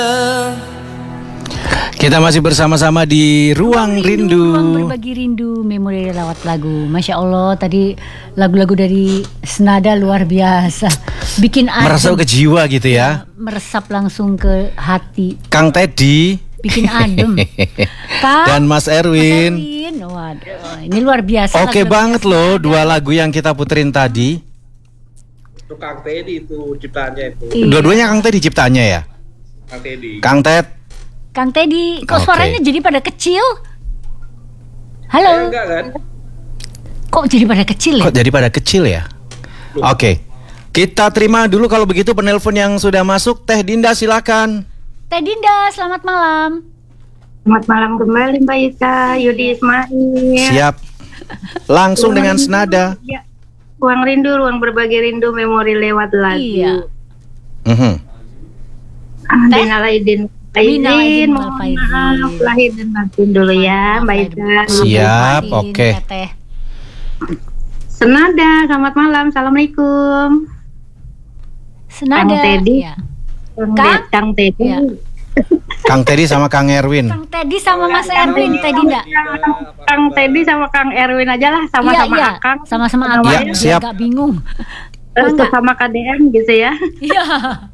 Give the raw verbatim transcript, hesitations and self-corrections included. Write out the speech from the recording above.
Kita masih bersama-sama di Ruang Rindu, Ruang Berbagi Rindu, memori lewat lagu. Masya Allah, tadi lagu-lagu dari Senada luar biasa. Bikin adem, merasuk ke jiwa gitu ya. meresap langsung ke hati. Kang Teddy, bikin adem. Kang, dan Mas Erwin. Mas Erwin. Waduh, ini luar biasa. Oke banget loh, dua lagu yang kita puterin tadi. Itu Kang Teddy itu ciptaannya itu. Iya. Dua-duanya Kang Teddy ciptaannya ya. Kang Teddy. Kang Ted. Kang Teddy, kok Oke. suaranya jadi pada kecil? Eh, Halo. enggak kan? Kok jadi pada kecil ya? Kok jadi pada kecil ya? Oke. Kita terima dulu kalau begitu penelpon yang sudah masuk. Teh Dinda silakan. Teh Dinda, selamat malam. Selamat malam kembali Mbak Ika, Yudi Ismail. Siap. Langsung dengan senada. Ya. Ruang rindu, ruang berbagi rindu, memori lewat lagu. Iya. Mhm. Dina Laidin. Minal aidin Aidin, wal mohon faizin. maaf lahir dan batin dulu ya Mbak Ika. Siap, Maafin, oke. Teteh. Senada, selamat malam, assalamualaikum. Senada. Kang Teddy. Ya. Kang, Kang? De- Kang Teddy. Iya. Kang Teddy sama Kang Erwin. Kang Teddy sama Mas Erwin, Teh Dinda. Kang Teddy sama Kang Erwin aja lah, sama-sama Iya, iya. Akang. Sama-sama Sama Akang. Ya, biar siap. Gak bingung. Terus Enggak. sama K D M gitu ya. Iya.